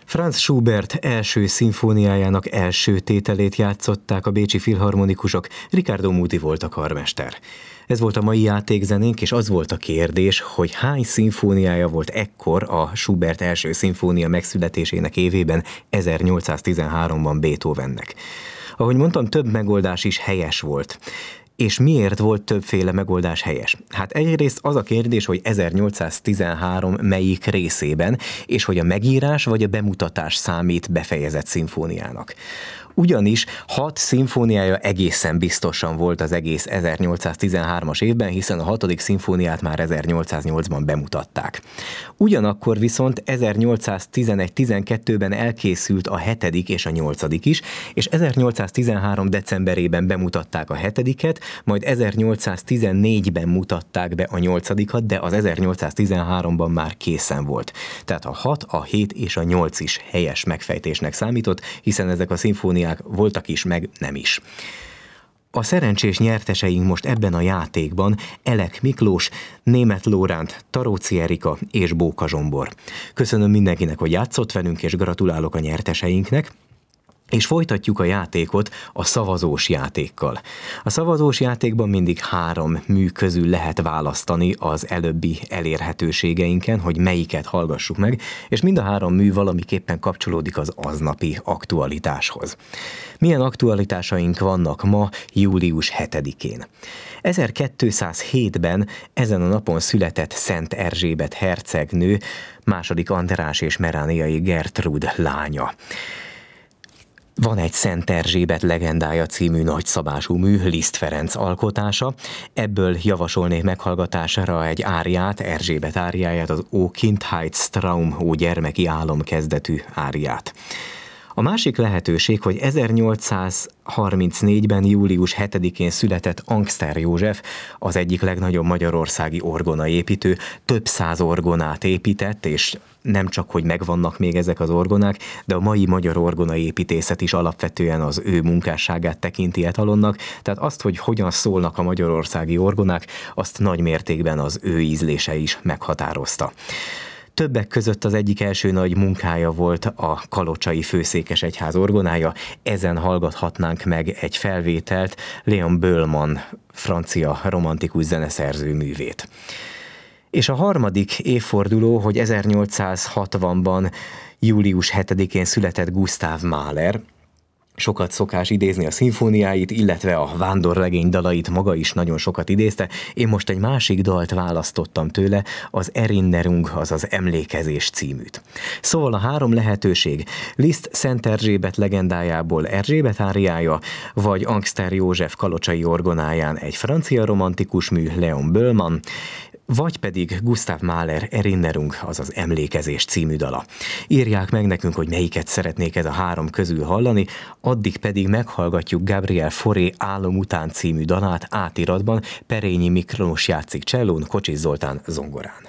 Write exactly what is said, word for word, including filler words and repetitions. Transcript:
Franz Schubert első szimfóniájának első tételét játszották a bécsi filharmonikusok, Riccardo Muti volt a karmester. Ez volt a mai játékzenénk, és az volt a kérdés, hogy hány szimfóniája volt ekkor a Schubert első szimfónia megszületésének évében, ezernyolcszáztizenháromban Beethovennek. Ahogy mondtam, több megoldás is helyes volt. És miért volt többféle megoldás helyes? Hát egyrészt az a kérdés, hogy ezernyolcszáztizenhárom melyik részében, és hogy a megírás vagy a bemutatás számít befejezett szimfóniának. Ugyanis hat szimfóniája egészen biztosan volt az egész ezernyolcszáztizenhármas évben, hiszen a hatodik szimfóniát már ezernyolcszáznyolcban bemutatták. Ugyanakkor viszont ezernyolcszáztizenegy-tizenkettőben elkészült a hetedik és a nyolcadik is, és ezernyolcszáztizenhárom decemberében bemutatták a hetediket, majd ezernyolcszáztizennégyben mutatták be a nyolcadikat, de az ezernyolcszáztizenháromban már készen volt. Tehát a hat, a hét és a nyolc is helyes megfejtésnek számított, hiszen ezek a szimfóniák voltak is, meg nem is. A szerencsés nyerteseink most ebben a játékban Elek Miklós, Németh Lóránt, Taróci Erika és Bóka Zsombor. Köszönöm mindenkinek, hogy játszott velünk, és gratulálok a nyerteseinknek. És folytatjuk a játékot a szavazós játékkal. A szavazós játékban mindig három mű közül lehet választani az előbbi elérhetőségeinken, hogy melyiket hallgassuk meg, és mind a három mű valamiképpen kapcsolódik az aznapi aktualitáshoz. Milyen aktualitásaink vannak ma, július hetedikén? ezerkétszázhétben ezen a napon született Szent Erzsébet hercegnő, második András és Merániai Gertrud lánya. Van egy Szent Erzsébet legendája című nagyszabású mű, Liszt Ferenc alkotása. Ebből javasolnék meghallgatására egy áriát, Erzsébet áriáját, az O Kindheitstraum, ó gyermeki álom kezdetű áriát. A másik lehetőség, hogy ezernyolcszázharmincnégyben július hetedikén született Angster József, az egyik legnagyobb magyarországi orgonaépítő, több száz orgonát épített, és nem csak, hogy megvannak még ezek az orgonák, de a mai magyar orgonaépítészet is alapvetően az ő munkásságát tekinti etalonnak, tehát azt, hogy hogyan szólnak a magyarországi orgonák, azt nagy mértékben az ő ízlése is meghatározta. Többek között az egyik első nagy munkája volt a kalocsai főszékesegyház orgonája, ezen hallgathatnánk meg egy felvételt, Léon Böllmann, francia romantikus zeneszerző művét. És a harmadik évforduló, hogy ezernyolcszázhatvanban július hetedikén született Gustav Mahler. Sokat szokás idézni a szimfóniáit, illetve a vándorlegény dalait maga is nagyon sokat idézte. Én most egy másik dalt választottam tőle, az Erinnerung, azaz Emlékezés címűt. Szóval a három lehetőség: Liszt Szent Erzsébet legendájából Erzsébet áriája, vagy Angster József kalocsai orgonáján egy francia romantikus mű, Léon Böllmann, vagy pedig Gustav Mahler Erinnerung, azaz Emlékezés című dala. Írják meg nekünk, hogy melyiket szeretnék ez a három közül hallani, addig pedig meghallgatjuk Gabriel Fauré Álom után című dalát átiratban, Perényi Miklós játszik csellón, Kocsis Zoltán zongorán.